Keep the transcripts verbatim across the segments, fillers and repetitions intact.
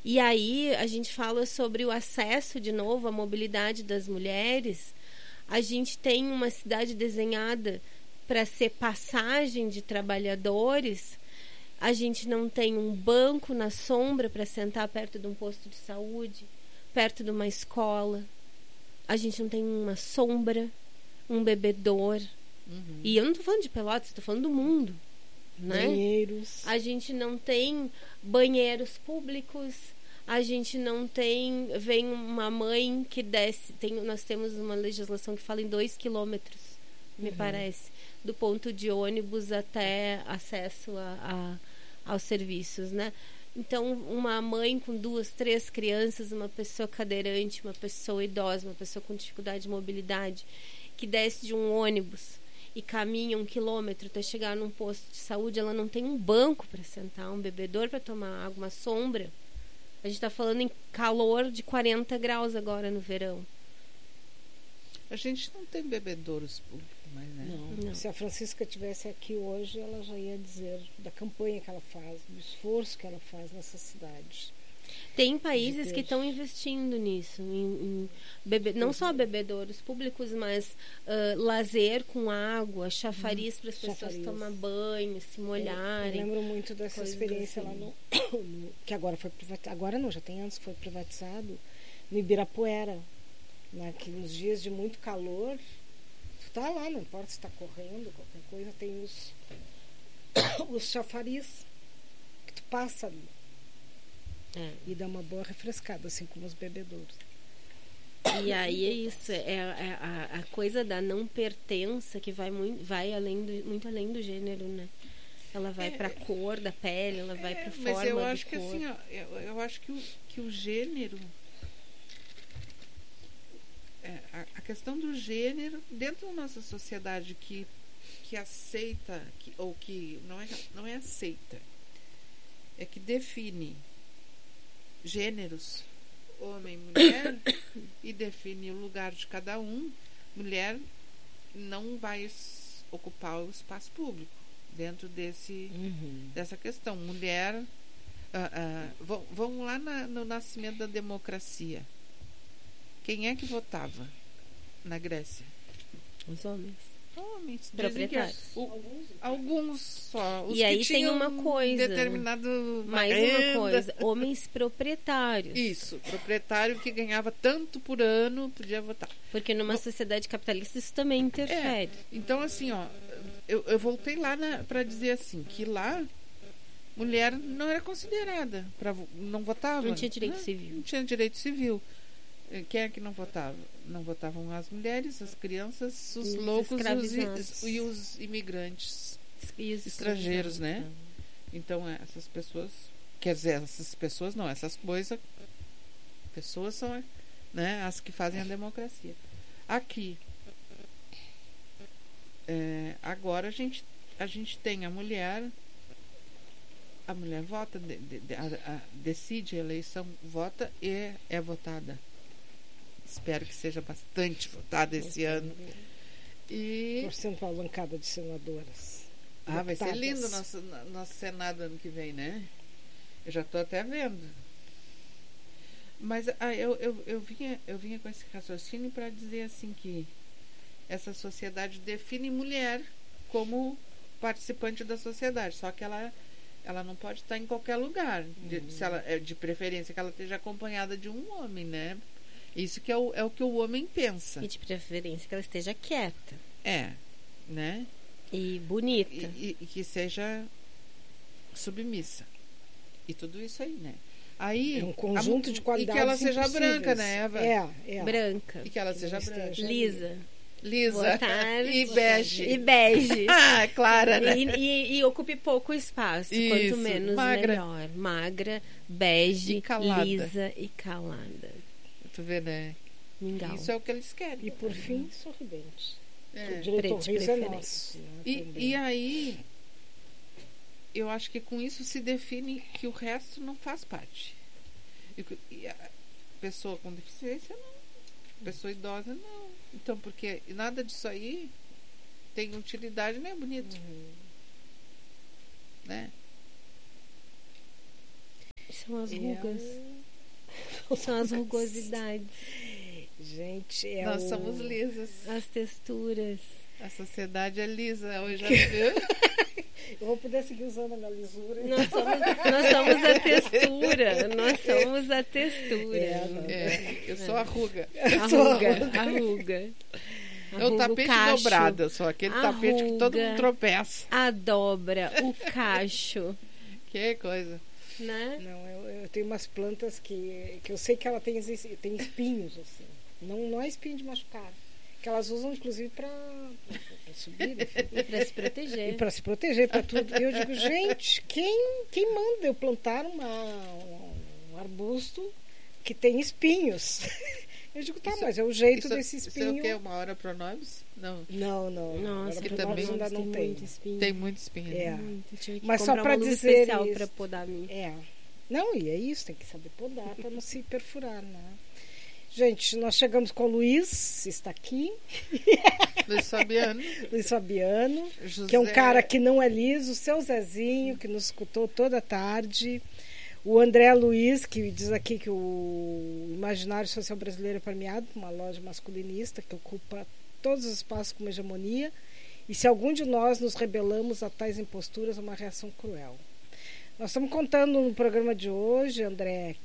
E aí a gente fala sobre o acesso, de novo, à mobilidade das mulheres. A gente tem uma cidade desenhada para ser passagem de trabalhadores. A gente não tem um banco na sombra para sentar perto de um posto de saúde, perto de uma escola. A gente não tem uma sombra, um bebedouro. Uhum. E eu não estou falando de Pelotas, estou falando do mundo. Né? Banheiros. A gente não tem banheiros públicos. A gente não tem... Vem uma mãe que desce... Tem, nós temos uma legislação que fala em dois quilômetros, me uhum. parece, do ponto de ônibus até acesso a, a, aos serviços, né? Então, uma mãe com duas, três crianças, uma pessoa cadeirante, uma pessoa idosa, uma pessoa com dificuldade de mobilidade, que desce de um ônibus e caminha um quilômetro até chegar num posto de saúde, ela não tem um banco para sentar, um bebedouro para tomar água, uma sombra. A gente está falando em calor de quarenta graus agora no verão. A gente não tem bebedouros públicos mais, né? Não. Não. Se a Francisca estivesse aqui hoje, ela já ia dizer da campanha que ela faz, do esforço que ela faz nessa cidade. Tem países que estão investindo nisso, em, em bebe, não só bebedouros públicos, mas uh, lazer com água, chafariz hum, para as pessoas tomar banho, se molharem. Eu, eu lembro muito dessa experiência assim. lá no, no... que agora foi privatizado, agora não, já tem anos que foi privatizado, no Ibirapuera. Naqueles dias de muito calor, tu tá lá, não importa se está correndo, qualquer coisa, tem os, os chafariz que tu passa ali. É. E dá uma boa refrescada, assim como os bebedouros. E aí é isso, é, é a, a coisa da não pertença que vai muito, vai além do, muito além do gênero, né? Ela vai é, para a cor da pele, ela é, vai para a forma do corpo. Mas eu acho que corpo. assim, ó, eu, eu acho que o, que o gênero, é, a, a questão do gênero dentro da nossa sociedade que que aceita, que, ou que não é não é aceita, é que define gêneros, homem e mulher, e define o lugar de cada um. Mulher não vai ocupar o espaço público dentro desse, uhum. dessa questão. Mulher, uh, uh, vamos lá na, no nascimento da democracia. Quem é que votava na Grécia? Os homens. Homens, proprietários. O, alguns só. Os e aí que tem uma coisa. Determinado mais renda. uma coisa. Homens proprietários. Isso, proprietário que ganhava tanto por ano podia votar. Porque numa sociedade capitalista isso também interfere. É, então, assim, ó, eu, eu voltei lá para dizer assim, que lá mulher não era considerada, pra, não votava. Não tinha direito né? civil. Não tinha direito civil. Quem é que não votava? Não votavam as mulheres, as crianças, os, os loucos e os, e os imigrantes e os estrangeiros, né? Então, essas pessoas... Quer dizer, essas pessoas não, essas coisas... Pessoas são, né, as que fazem a democracia. Aqui, é, agora a gente, a gente tem a mulher... A mulher vota, de, de, a, a, decide a eleição, vota e é votada. Espero que seja bastante votada esse ano. E... Torcendo para a bancada de senadoras. Ah, vai ser lindo o nosso, nosso Senado ano que vem, né? Eu já estou até vendo. Mas ah, eu, eu, eu, vinha, eu vinha com esse raciocínio para dizer assim que essa sociedade define mulher como participante da sociedade, só que ela, ela não pode estar em qualquer lugar, de, uhum. se ela, de preferência que ela esteja acompanhada de um homem, né? Isso que é o, é o que o homem pensa. E de preferência que ela esteja quieta. É, né? E bonita. E, e, e que seja submissa. E tudo isso aí, né? Aí, é um conjunto a, de qualidades e que ela seja branca, né, Eva? É, é. Branca. E que ela seja branca. Lisa. Lisa. Boa tarde. E bege. E bege. Ah, clara, né? E, e, e ocupe pouco espaço. Isso. Quanto menos, magra. melhor. Magra, bege, e lisa e calada. Tu vê, né? Mingau. Isso é o que eles querem. E por fim, sorridente. É. O direito ao riso é nosso. Né, e, e aí, eu acho que com isso se define que o resto não faz parte. E, e a pessoa com deficiência não. Pessoa idosa não. Então, porque nada disso aí tem utilidade, nem é bonito. Uhum. Né? São as rugas. É São as rugosidades. Gente, é Nós o... somos lisas. As texturas. A sociedade é lisa. Hoje já viu? Eu vou poder seguir usando a minha lisura. Nós somos, nós somos a textura. Nós somos a textura. É, não. É, eu sou a ruga. A ruga. A ruga. É o tapete cacho, dobrado, só aquele tapete que todo mundo tropeça. A dobra, o cacho. Que coisa. Né? Não, eu, eu tenho umas plantas que, que eu sei que ela tem, tem espinhos, assim. Não, não é espinho de machucar. Que elas usam, inclusive, para subir. Enfim. E para se proteger. E para se proteger, para tudo. E eu digo, gente, quem, quem manda eu plantar uma, um arbusto que tem espinhos? Eu digo, tá, isso, mas é o jeito isso, desse espinho. Isso é o quê? Uma hora pronobis? Não. Não, não. Nossa, que também ainda não tem. Muito espinho. Tem muito espinho. É. Muito. Tive que mas comprar só para uma luva dizer especial isso. para podar a minha. É. Não, e é isso, tem que saber podar para não se perfurar, né? Gente, nós chegamos com o Luiz, está aqui. Luiz Fabiano. Luiz Fabiano, José... que é um cara que não é liso, o seu Zezinho, que nos escutou toda a tarde. O André Luiz, que diz aqui que o imaginário social brasileiro é premiado por uma loja masculinista que ocupa todos os espaços com uma hegemonia. E se algum de nós nos rebelamos a tais imposturas, é uma reação cruel. Nós estamos contando no programa de hoje, André,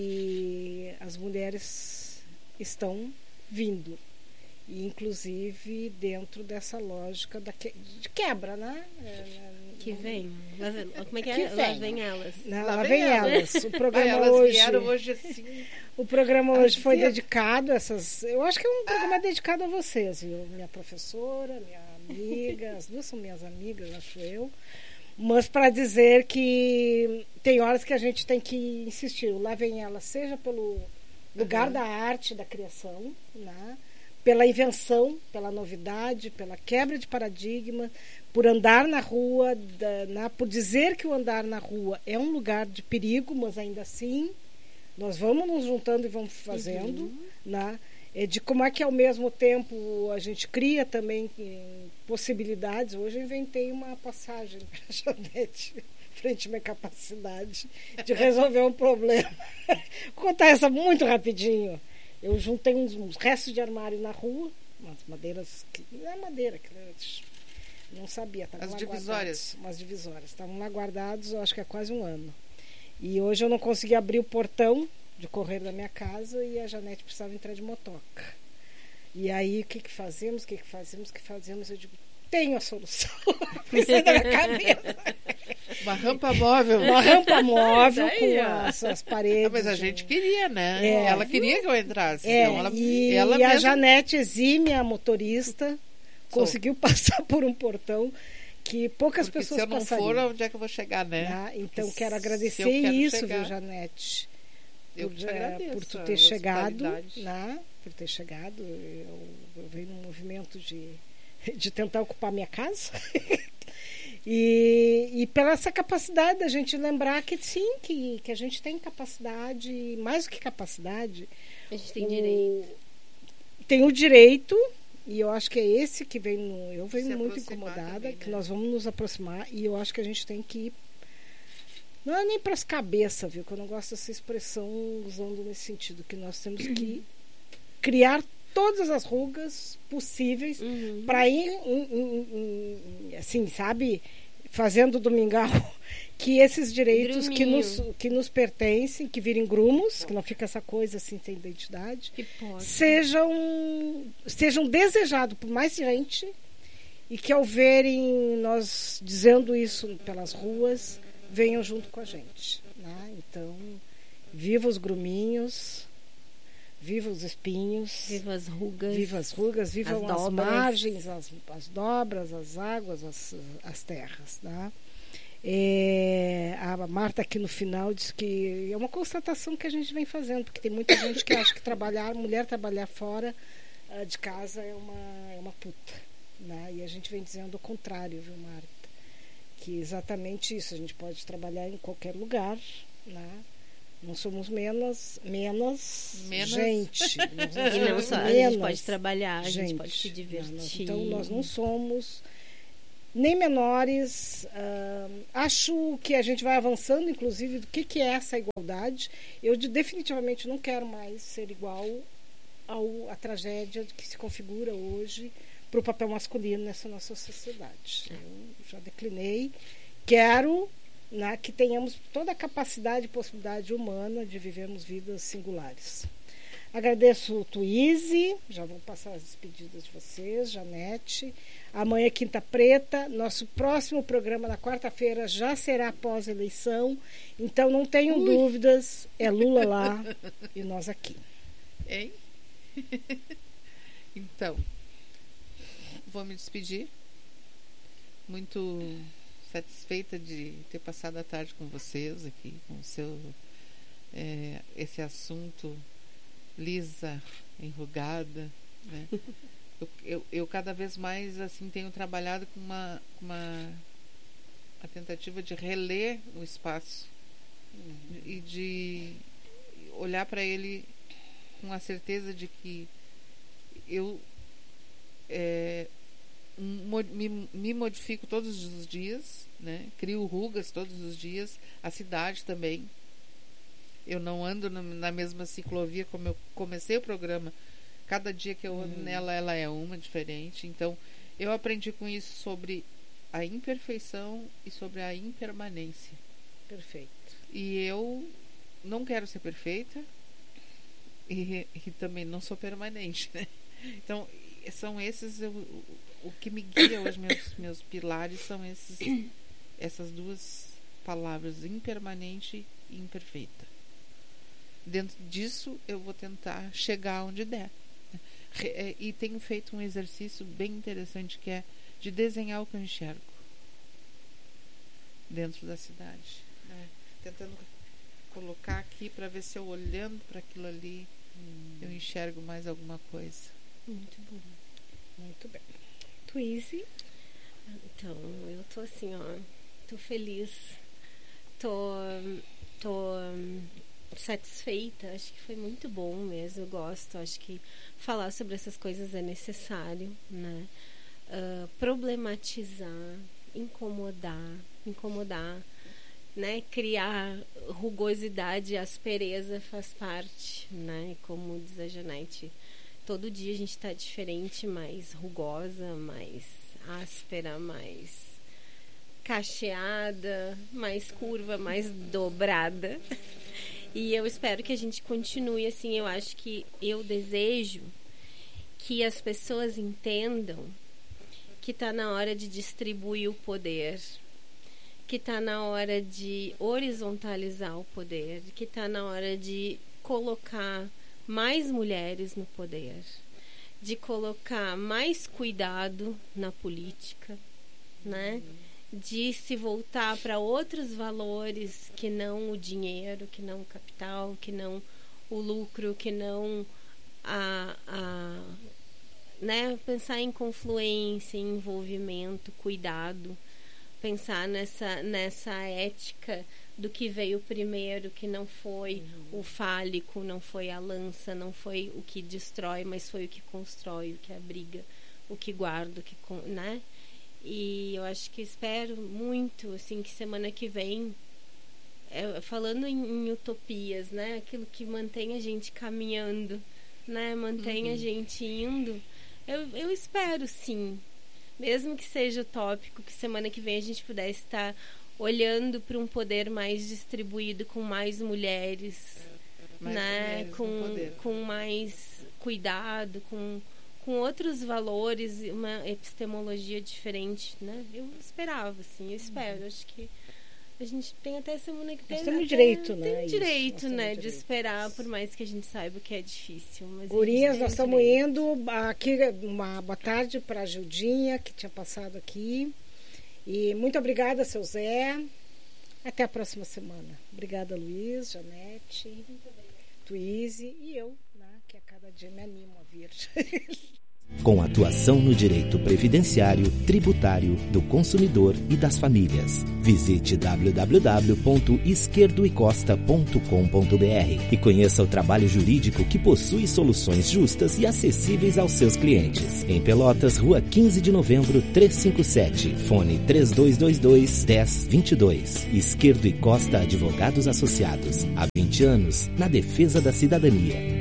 que as mulheres estão vindo. E, inclusive, dentro dessa lógica da que, de quebra, né? Que vem. Como é que é? Que Lá vem elas. Não, lá, lá vem vem elas. elas. O programa elas hoje, vieram hoje assim. O programa hoje assim. foi dedicado a essas... Eu acho que é um programa dedicado a vocês, viu? Minha professora, minha amiga, as duas são minhas amigas, acho eu. Mas para dizer que tem horas que a gente tem que insistir. Lá vem ela, seja pelo lugar uhum. da arte, da criação, né? Pela invenção, pela novidade, pela quebra de paradigma, por andar na rua, da, na, por dizer que o andar na rua é um lugar de perigo, mas ainda assim nós vamos nos juntando e vamos fazendo, uhum. né? É de como é que ao mesmo tempo a gente cria também possibilidades. Hoje eu inventei uma passagem para a Janete, frente à minha capacidade de resolver um problema. Vou contar essa muito rapidinho. Eu juntei uns, uns restos de armário na rua, umas madeiras, que, não é madeira, que não sabia, estavam lá divisórias. guardados. Umas divisórias, estavam lá guardados, eu acho que há quase um ano. E hoje eu não consegui abrir o portão de correr da minha casa e a Janete precisava entrar de motoca. E aí, o que que fazemos, o que que fazemos, o que fazemos? Eu digo, tenho a solução. Pensei na minha cabeça. Uma rampa móvel. Uma rampa móvel Daí, com ó. as, as paredes. Ah, mas a gente queria, né? É. Ela queria que eu entrasse. É, então ela, e ela e a mesma... Janete exímia, motorista, conseguiu passar por um portão que poucas Porque pessoas se eu não passariam. for, onde é que eu vou chegar, né? Ah, então Porque quero agradecer se eu quero isso, chegar, viu, Janete? Eu por, te eh, agradeço por tu a ter chegado, hospitalidade. né? Por ter chegado. Eu, eu venho num movimento de, de tentar ocupar minha casa. e, e pela essa capacidade da gente lembrar que sim, que, que a gente tem capacidade, mais do que capacidade. A gente tem o, direito. Tem o direito, e eu acho que é esse que vem no, eu venho Se muito aproximar incomodada, também, que né? nós vamos nos aproximar, e eu acho que a gente tem que ir. Não é nem para as cabeças, viu? Que eu não gosto dessa expressão usando nesse sentido, que nós temos que criar todas as rugas possíveis Uhum. para ir, em, em, em, assim, sabe, fazendo do mingau que esses direitos que nos, que nos pertencem, que virem grumos, que não fica essa coisa assim sem identidade, Que pode. sejam, sejam desejados por mais gente e que ao verem nós dizendo isso pelas ruas, venham junto com a gente, né? Então, viva os gruminhos, viva os espinhos, Viva as rugas. viva as rugas, vivam as as, dobras. margens, as, as dobras, as águas, as, as terras, né? É, a Marta aqui no final diz que é uma constatação que a gente vem fazendo, porque tem muita gente que acha que trabalhar, mulher trabalhar fora uh, de casa é uma, é uma puta, né? E a gente vem dizendo o contrário, viu, Marta? Que exatamente isso, a gente pode trabalhar em qualquer lugar, né? Não somos menos, menos, Menos. gente. Nós não E não somos só, a menos gente pode trabalhar, a gente, gente, pode se né? divertir. Nós- então nós não somos nem menores. Uh, acho que a gente vai avançando, inclusive, do que, que é essa igualdade. Eu de, definitivamente não quero mais ser igual ao, à tragédia que se configura hoje para o papel masculino nessa nossa sociedade. Eu já declinei. Quero, né, que tenhamos toda a capacidade e possibilidade humana de vivermos vidas singulares. Agradeço o Tuíse, já vou passar as despedidas de vocês, Janete. Amanhã, Quinta Preta. Nosso próximo programa na quarta-feira já será após a eleição. Então, não tenham Ui. dúvidas, é Lula lá e nós aqui. Hein? Então, vou me despedir. Muito satisfeita de ter passado a tarde com vocês aqui, com o seu, é, esse assunto lisa, enrugada, né? eu, eu, eu cada vez mais assim tenho trabalhado com uma, uma, uma tentativa de reler o espaço uhum. e de olhar para ele com a certeza de que eu é, me, me modifico todos os dias, né? Crio rugas todos os dias, a cidade também. Eu não ando na mesma ciclovia como eu comecei o programa. Cada dia que eu ando hum. nela, ela é uma diferente. Então, eu aprendi com isso sobre a imperfeição e sobre a impermanência. Perfeito. E eu não quero ser perfeita e, e também não sou permanente, né? Então, são esses eu, o, o que me guia hoje, meus, meus pilares são esses, essas duas palavras, impermanente e imperfeita. Dentro disso eu vou tentar chegar onde der, e tenho feito um exercício bem interessante, que é de desenhar o que eu enxergo dentro da cidade, né? Tentando colocar aqui para ver se eu olhando para aquilo ali hum. eu enxergo mais alguma coisa. Muito bom, muito bem. Tuíse? Então, eu tô assim, ó, tô feliz, tô tô satisfeita, acho que foi muito bom mesmo, eu gosto, acho que falar sobre essas coisas é necessário, né? Uh, problematizar, incomodar, incomodar, né? Criar rugosidade, aspereza faz parte, né? Como diz a Janete, todo dia a gente tá diferente, mais rugosa, mais áspera, mais cacheada, mais curva, mais dobrada. E eu espero que a gente continue assim. Eu acho que eu desejo que as pessoas entendam que está na hora de distribuir o poder, que está na hora de horizontalizar o poder, que está na hora de colocar mais mulheres no poder, de colocar mais cuidado na política, né? De se voltar para outros valores que não o dinheiro, que não o capital, que não o lucro, que não a, a né, pensar em confluência, em envolvimento, cuidado, pensar nessa, nessa ética do que veio primeiro, que não foi uhum. o fálico, não foi a lança, não foi o que destrói, mas foi o que constrói, o que abriga, o que guarda, o que, né? E eu acho que espero muito, assim, que semana que vem, é, falando em, em utopias, né? Aquilo que mantém a gente caminhando, né? Mantém uhum. a gente indo. Eu, eu espero, sim, mesmo que seja utópico, que semana que vem a gente pudesse estar olhando para um poder mais distribuído, com mais mulheres, mais né? Mulheres com, com mais cuidado, com... com outros valores, uma epistemologia diferente, né? Eu esperava, assim, eu espero. Uhum. Acho que a gente tem até semana que tem. Nós temos direito, né? Tem direito, né? De esperar, por mais que a gente saiba que é difícil. Gurias, nós estamos indo aqui. Uma boa tarde para a Gildinha, que tinha passado aqui. E muito obrigada, seu Zé. Até a próxima semana. Obrigada, Luiz, Janete, Tuíse e eu, né? Que a cada dia me animo a vir. Com atuação no direito previdenciário, tributário, do consumidor e das famílias. Visite w w w ponto esquerdo e costa ponto com ponto b r e conheça o trabalho jurídico que possui soluções justas e acessíveis aos seus clientes. Em Pelotas, Rua quinze de novembro, trezentos e cinquenta e sete, fone três dois dois dois, um zero dois dois. Esquerdo e Costa Advogados Associados. Há vinte anos, na defesa da cidadania.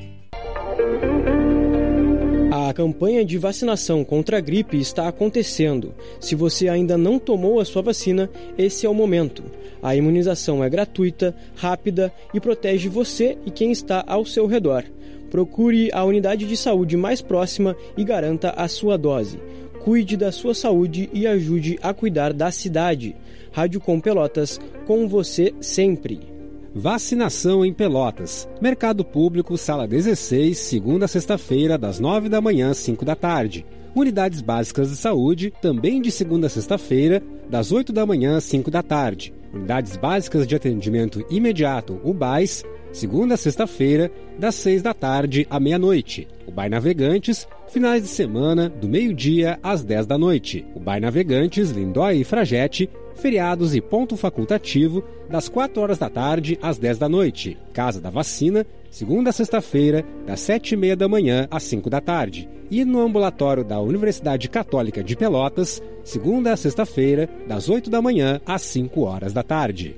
A campanha de vacinação contra a gripe está acontecendo. Se você ainda não tomou a sua vacina, esse é o momento. A imunização é gratuita, rápida e protege você e quem está ao seu redor. Procure a unidade de saúde mais próxima e garanta a sua dose. Cuide da sua saúde e ajude a cuidar da cidade. Rádio Com Pelotas, com você sempre. Vacinação em Pelotas. Mercado Público, sala dezesseis, segunda a sexta-feira, das nove da manhã às cinco da tarde. Unidades Básicas de Saúde, também de segunda a sexta-feira, das oito da manhã às cinco da tarde. Unidades Básicas de Atendimento Imediato, U B A S, segunda a sexta-feira, das seis da tarde à meia-noite. O B A I Navegantes, finais de semana, do meio-dia às dez da noite. O B A I Navegantes, Lindóia e Fragete, feriados e ponto facultativo, das quatro horas da tarde às dez da noite. Casa da Vacina, segunda a sexta-feira, das sete e meia da manhã às cinco da tarde. E no ambulatório da Universidade Católica de Pelotas, segunda a sexta-feira, das oito da manhã às cinco horas da tarde.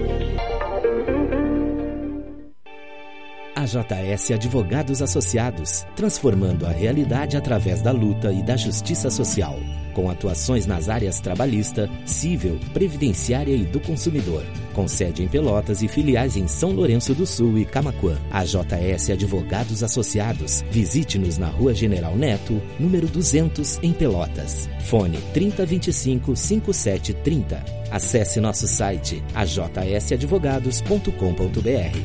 A J S Advogados Associados, transformando a realidade através da luta e da justiça social, com atuações nas áreas trabalhista, civil, previdenciária e do consumidor, com sede em Pelotas e filiais em São Lourenço do Sul e Camaquã. A J S Advogados Associados, visite-nos na Rua General Neto, número duzentos, em Pelotas. Fone trinta, vinte e cinco, cinquenta e sete, trinta. Acesse nosso site a j s advogados ponto com ponto b r.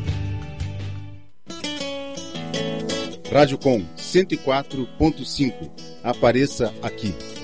Rádio Com cento e quatro ponto cinco. Apareça aqui.